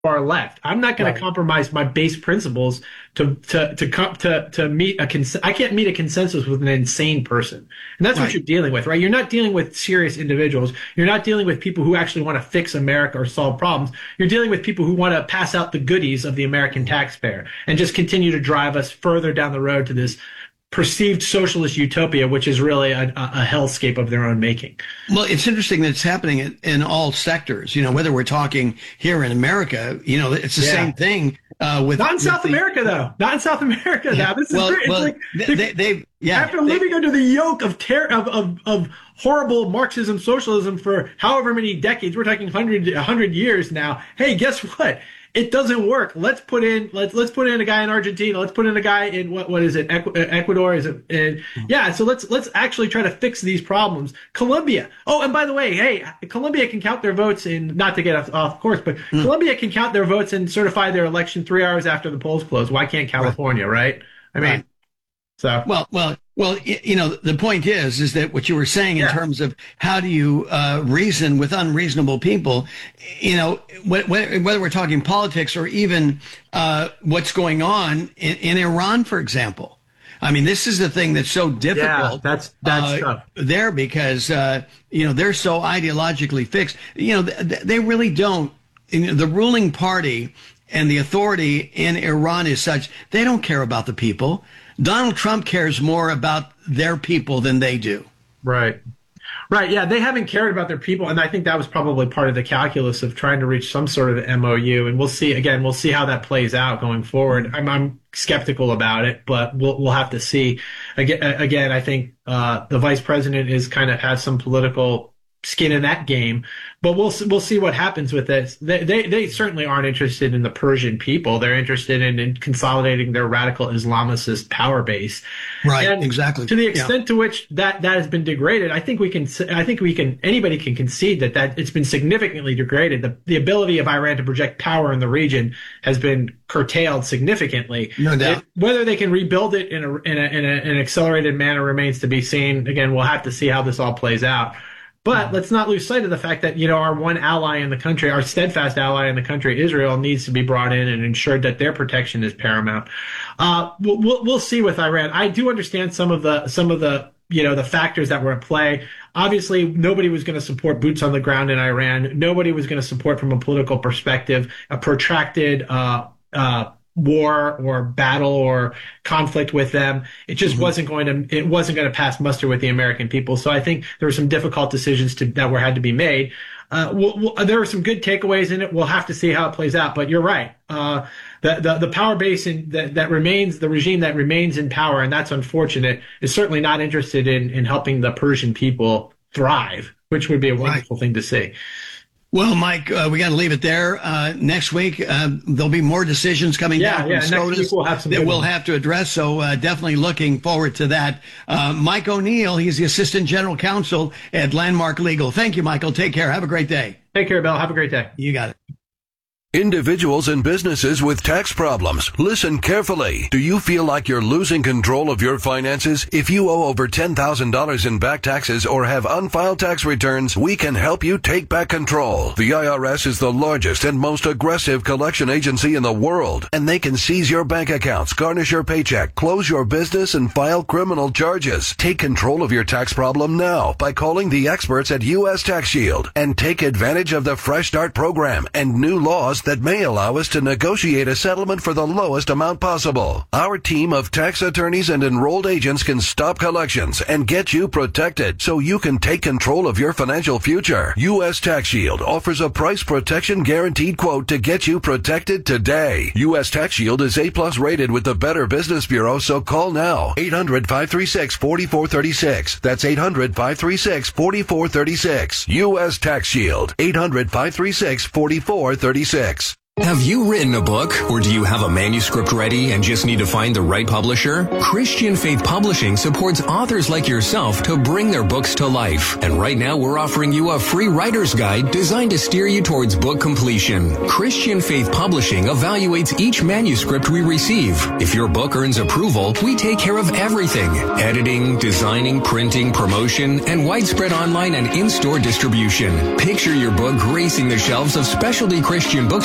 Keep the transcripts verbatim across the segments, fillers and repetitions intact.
far left. I'm not going Right. to compromise my base principles to to to come to to meet a cons- I can't meet a consensus with an insane person, and that's what Right. you're dealing with, right? You're not dealing with serious individuals. You're not dealing with people who actually want to fix America or solve problems. You're dealing with people who want to pass out the goodies of the American taxpayer and just continue to drive us further down the road to this perceived socialist utopia, which is really a, a hellscape of their own making. Well, it's interesting that it's happening in, in all sectors. You know, whether we're talking here in America, you know, it's the Yeah. same thing. Uh, with Not in with South the- America, though. Not in South America. Yeah. Now, this is well, great. It's well, like they, they, they've yeah. after they- living under the yoke of ter- of, of of horrible Marxism, socialism for however many decades, we're talking hundred a hundred years now. Hey, guess what? It doesn't work. Let's put in let's let's put in a guy in Argentina. Let's put in a guy in what what is it? Equ- Ecuador is it? And yeah. So let's let's actually try to fix these problems. Colombia. Oh, and by the way, hey, Colombia can count their votes in not to get off, off course, but Mm. Colombia can count their votes and certify their election three hours after the polls close. Why can't California? Right? right? I mean, Right. so Well, well, well. y- You know, the point is, is that what you were saying in Yeah. terms of how do you uh, reason with unreasonable people? You know, wh- wh- whether we're talking politics or even uh, what's going on in, in Iran, for example. I mean, this is the thing that's so difficult. that's- that's uh, tough. there because uh, you know they're so ideologically fixed. You know, th- they really don't. You know, the ruling party and the authority in Iran is such they don't care about the people. Donald Trump cares more about their people than they do. Right. Right. Yeah. They haven't cared about their people. And I think that was probably part of the calculus of trying to reach some sort of M O U. And we'll see, again, we'll see how that plays out going forward. I'm, I'm skeptical about it, but we'll, we'll have to see. Again, again, I think, uh, the vice president is kind of has some political skin in that game, but we'll we'll see what happens with this. They they, they certainly aren't interested in the Persian people. They're interested in, in consolidating their radical Islamicist power base. Right, And exactly. To the Yeah. extent to which that that has been degraded, I think we can I think we can anybody can concede that that it's been significantly degraded. The the ability of Iran to project power in the region has been curtailed significantly. No doubt. It- whether they can rebuild it in a in a in a, an accelerated manner remains to be seen. Again, we'll have to see how this all plays out. But let's not lose sight of the fact that, you know, our one ally in the country, our steadfast ally in the country, Israel, needs to be brought in and ensured that their protection is paramount. Uh, we'll, we'll, we'll see with Iran. I do understand some of the, some of the, you know, the factors that were at play. Obviously, nobody was going to support boots on the ground in Iran. Nobody was going to support, from a political perspective, a protracted, uh, uh, war or battle or conflict with them. It just Mm-hmm. wasn't going to, it wasn't going to pass muster with the American people. So I think there were some difficult decisions to, that were had to be made. Uh, we'll, we'll, there are some good takeaways in it. We'll have to see how it plays out, but you're right. Uh, the, the, the power base in, that, that remains, the regime that remains in power, and that's unfortunate, is certainly not interested in, in helping the Persian people thrive, which would be a wonderful thing to see. Well, Mike, uh, we got to leave it there. Uh, next week, uh, there'll be more decisions coming Yeah, down yeah, from next SCOTUS week we'll have some that good we'll ones. have to address. So uh, definitely looking forward to that. Uh, Mike O'Neill, he's the Assistant General Counsel at Landmark Legal. Thank you, Michael. Take care. Have a great day. Take care, Bill. Have a great day. You got it. Individuals and businesses with tax problems, listen carefully. Do you feel like you're losing control of your finances? If you owe over ten thousand dollars in back taxes or have unfiled tax returns, we can help you take back control. The I R S is the largest and most aggressive collection agency in the world, and they can seize your bank accounts, garnish your paycheck, close your business, and file criminal charges. Take control of your tax problem now by calling the experts at U S Tax Shield and take advantage of the Fresh Start program and new laws that may allow us to negotiate a settlement for the lowest amount possible. Our team of tax attorneys and enrolled agents can stop collections and get you protected so you can take control of your financial future. U S Tax Shield offers a price protection guaranteed quote to get you protected today. U S Tax Shield is A plus rated with the Better Business Bureau, so call now. eight hundred, five three six, four four three six. That's eight hundred, five three six, four four three six. U S Tax Shield. eight hundred, five three six, four four three six. Have you written a book, or do you have a manuscript ready and just need to find the right publisher? Christian Faith Publishing supports authors like yourself to bring their books to life. And right now we're offering you a free writer's guide designed to steer you towards book completion. Christian Faith Publishing evaluates each manuscript we receive. If your book earns approval, we take care of everything: editing, designing, printing, promotion, and widespread online and in-store distribution. Picture your book gracing the shelves of specialty Christian bookstores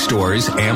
News.